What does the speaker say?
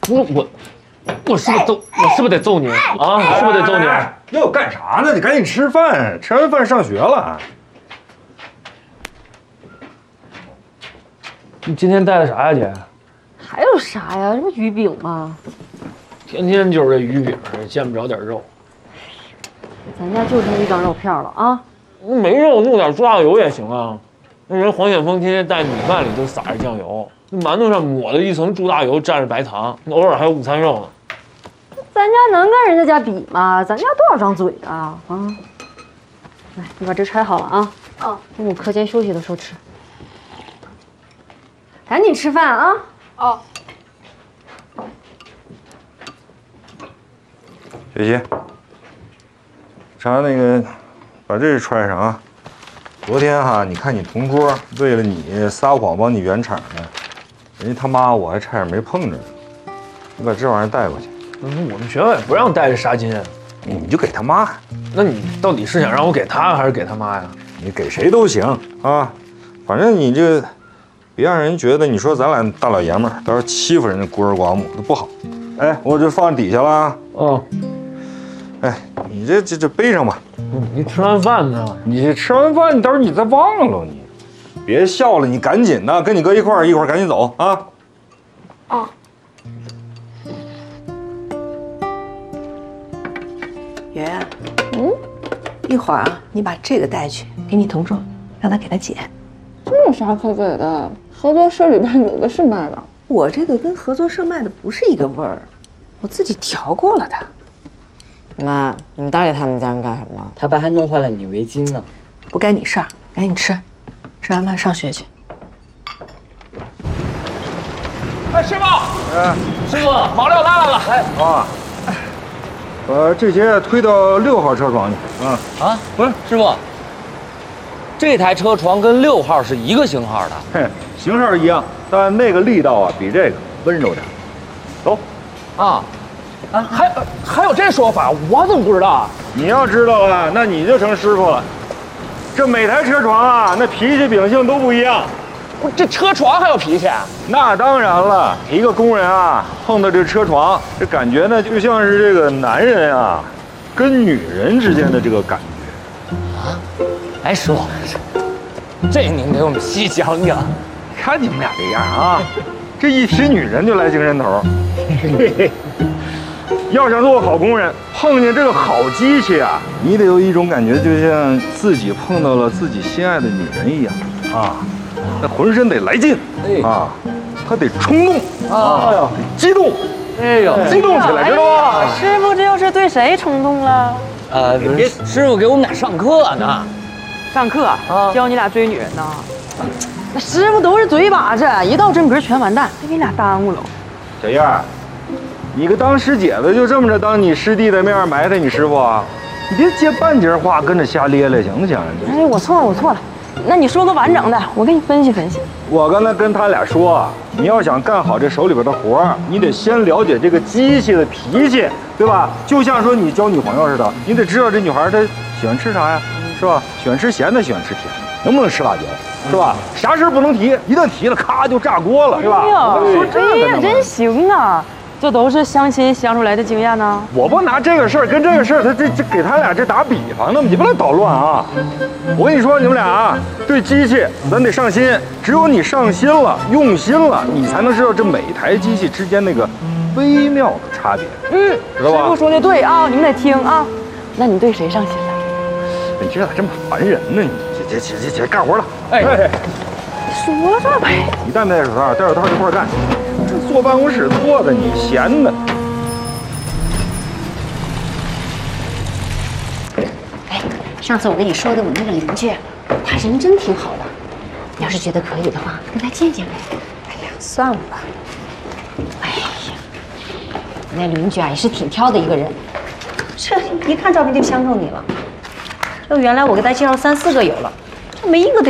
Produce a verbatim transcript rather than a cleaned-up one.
不是我，我是不是揍？我是不是得揍你啊？是不是得揍你？ 要干啥呢？你赶紧吃饭，吃完饭上学了。 你今天带的啥呀，姐？ 还有啥呀？这不鱼饼吗？ 天天就是这鱼饼，见不着点肉。 咱家就剩一张肉片了啊！ 没肉弄点猪大油也行啊。那人黄雪峰天天带米饭里都撒着酱油，那馒头上抹了一层猪大油，蘸着白糖，偶尔还有午餐肉呢。 咱家能跟人家家比吗？咱家多少张嘴啊？啊！来，你把这拆好了啊！哦，中午课间休息的时候吃。赶紧吃饭啊！ 哦。 雪琪，啥那个，把这揣上啊。昨天哈，你看你同桌为了你撒谎帮你圆场呢，人家他妈我还差点没碰着呢。你把这玩意儿带过去。 嗯，我们学校也不让带着纱巾， 你就给他妈。 那你到底是想让我给他还是给他妈呀？ 你给谁都行啊，反正你这别让人觉得你说咱俩大老爷们儿，到时候欺负人家孤儿寡母的不好。哎，我这放底下了啊。 哦。 哎，你这这这背上吧。 嗯，你吃完饭呢？ 你这吃完饭，你到时候你再忘了你，别笑了，你赶紧的，跟你哥一块儿，一会儿赶紧走啊。 哦。圆圆，嗯，一会儿啊，你把这个带去给你同桌，让他给他剪。 这有啥可给的？合作社里边有的是卖的。 我这个跟合作社卖的不是一个味儿，我自己调过了的。 妈，你带着他们家人干什么？他爸还弄坏了你围巾呢。 不该你事儿，赶紧吃，吃完饭上学去。 哎，师傅，哎，师傅，毛料拉来了。哎， 啊，把这些推到六号车床去。啊啊，不是，师傅，这台车床跟六号是一个型号的。 嘿，型号一样，但那个力道啊比这个温柔点。走。 啊。啊，还还有这说法，我怎么不知道啊？ 你要知道啊，那你就成师傅了。这每台车床啊，那脾气秉性都不一样。 不，这车床还有脾气啊？ 那当然了，一个工人啊，碰到这车床，这感觉呢，就像是这个男人啊，跟女人之间的这个感觉。 啊？哎，师傅，这您给我们细讲讲。 看你们俩这样啊，这一提女人就来精神头。嘿嘿。要想做个好工人，碰见这个好机器啊，你得有一种感觉，就像自己碰到了自己心爱的女人一样啊，那浑身得来劲啊，他得冲动啊，得激动， 哎呦， 激动起来，知道吗？ 师傅，这又是对谁冲动了？ 呃，师傅给我们俩上课呢。 上课啊？教你俩追女人呢？那师傅都是嘴把子，一到真格全完蛋，被你俩耽误了。 小燕儿。你个当师姐的就这么着当你师弟的面埋汰你师傅啊？你别接半截话跟着瞎咧咧，行不行？ 哎，我错了，我错了。那你说个完整的，我给你分析分析。 我刚才跟他俩说，你要想干好这手里边的活儿，你得先了解这个机器的脾气，对吧？就像说你交女朋友似的，你得知道这女孩她喜欢吃啥呀，是吧？喜欢吃咸的，喜欢吃甜的，能不能吃辣椒，是吧？啥事不能提，一旦提了，咔就炸锅了，是吧？ 哎呀，说这也真行啊！这都是相亲相出来的经验呢。 我不拿这个事儿跟这个事儿，他这这给他俩这打比方呢，你不能捣乱啊！我跟你说，你们俩啊，对机器咱得上心，只有你上心了、用心了，你才能知道这每台机器之间那个微妙的差别。 嗯， 知道吧？ 师傅说的对啊，你们得听啊。那你对谁上心了？ 你这咋这么烦人呢？你这这这这干活了！哎， 说着呗。 你戴没戴手套？戴手套一块儿干。这坐办公室坐的，你闲的。 哎，上次我跟你说的我那个邻居，他人真挺好的。要是觉得可以的话，跟他见见呗。 哎呀，算了吧。 哎呀，那邻居啊也是挺挑的一个人，这一看照片就相中你了。这原来我给他介绍三四个有了，这没一个对。